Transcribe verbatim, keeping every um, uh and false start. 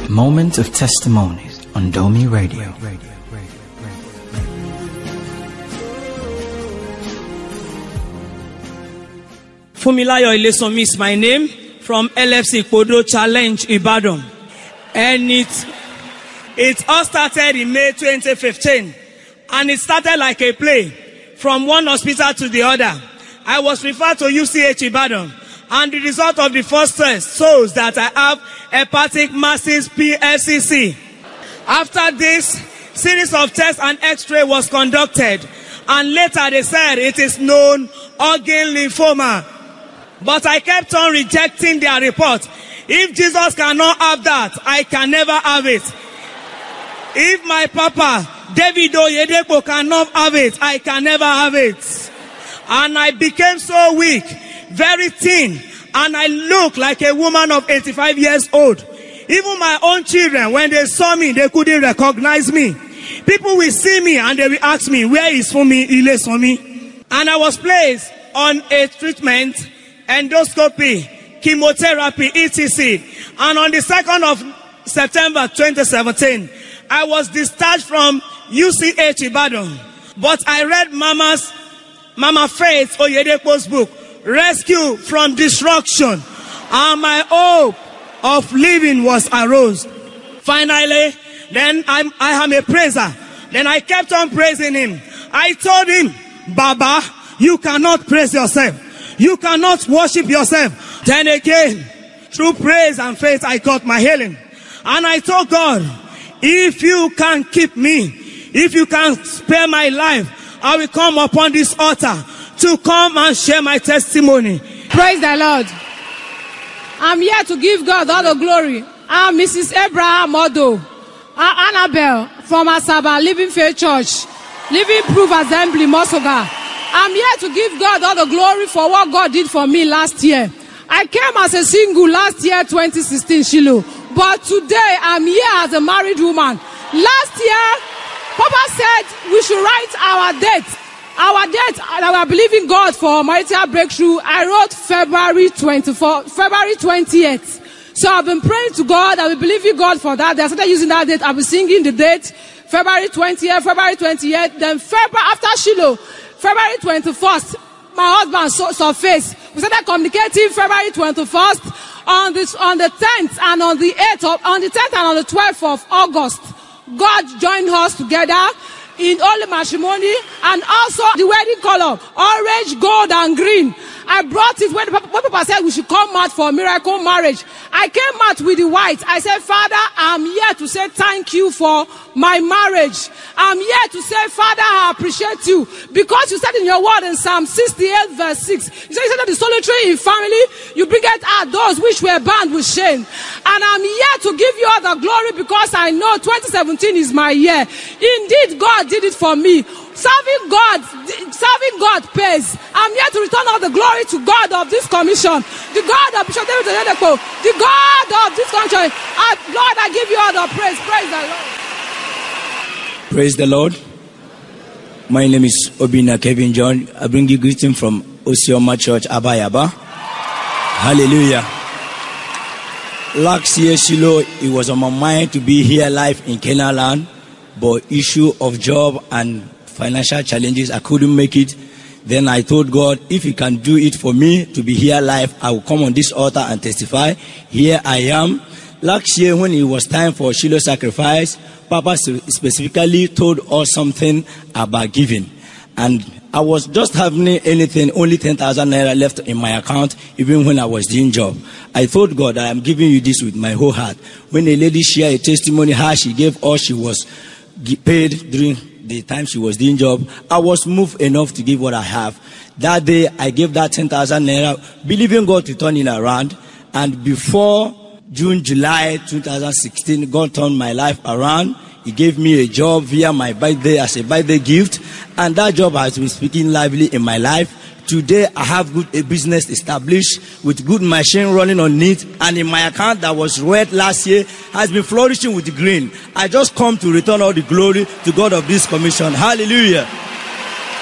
Moment of Testimonies on Domi Radio. Fumilayo Ilesanmi is my name, from L F C Kodo Challenge Ibadan. And it, it all started in May twenty fifteen. And it started like a play, from one hospital to the other. I was referred to U C H Ibadan. And the result of the first test shows that I have hepatic masses P S C C. After this, series of tests and x-ray was conducted. And later they said it is known Hodgkin lymphoma. But I kept on rejecting their report. If Jesus cannot have that, I can never have it. If my papa, David Oyedepo, cannot have it, I can never have it. And I became so weak, very thin, and I look like a woman of eighty-five years old. Even my own children, when they saw me, they couldn't recognize me. People will see me and they will ask me, where is Fumi Ilesanmi? And I was placed on a treatment, endoscopy, chemotherapy, et cetera. And on the second of September twenty seventeen, I was discharged from U C H Ibadan. But I read Mama's, Mama Faith Oyedepo's book, Rescue from Destruction, and my hope of living was arose. Finally, then I'm, I am a praiser. Then I kept on praising him. I told him, Baba, you cannot praise yourself. You cannot worship yourself. Then again, through praise and faith, I got my healing. And I told God, if you can keep me, if you can spare my life, I will come upon this altar to come and share my testimony. Praise the Lord. I'm here to give God all the glory. I'm Missus Abraham Odo, Annabelle from Asaba, Living Faith Church, Living Proof Assembly, Mosoga. I'm here to give God all the glory for what God did for me last year. I came as a single last year, twenty sixteen, Shiloh. But today, I'm here as a married woman. Last year, Papa said we should write our date. Our date, and I believe in God for marital breakthrough. I wrote February twenty-fourth, February twentieth. So I've been praying to God. I will believe in God for that. They started using that date. I've been singing the date, February twentieth, February twentieth. Then February, after Shiloh, February twenty-first, my husband saw, saw face. We started communicating February twenty-first. On this, on the tenth and on the eighth, of, on the tenth and on the twelfth of August, God joined us together in holy matrimony, and also the wedding color, orange, gold, and green. I brought it when, when Papa said we should come out for a miracle marriage. I came out with the white. I said, Father, I'm here to say thank you for my marriage. I'm here to say, Father, I appreciate you. Because you said in your word in Psalm sixty-eight verse six, you said, you said that the solitary in family, you bring out those which were bound with shame. And I'm here to give you all the glory because I know twenty seventeen is my year. Indeed, God did it for me. Serving God, serving God pays. I'm here to return all the glory to God of this commission, the God of Bishop David Oyedepo, the God of this country. I, Lord, I give you all the praise. Praise the Lord. Praise the Lord. My name is Obina Kevin John. I bring you greeting from Osioma Church, Abayaba. Hallelujah. Last year, Shiloh, it was on my mind to be here live in Canaan land, but issue of job and financial challenges, I couldn't make it. Then I told God, if He can do it for me to be here live, I will come on this altar and testify. Here I am. Last year, when it was time for Shiloh sacrifice, Papa specifically told us something about giving. And I was just having anything, only ten thousand naira left in my account, even when I was doing job. I told God, I am giving you this with my whole heart. When a lady shared a testimony, how she gave all she was paid during the time she was doing job, I was moved enough to give what I have. That day, I gave that ten thousand naira, believing God to turn it around. And before June, July twenty sixteen, God turned my life around. He gave me a job via my birthday as a birthday gift. And that job has been speaking lively in my life. Today, I have good a business established with good machine running on it. And in my account that was red last year has been flourishing with the green. I just come to return all the glory to God of this commission. Hallelujah.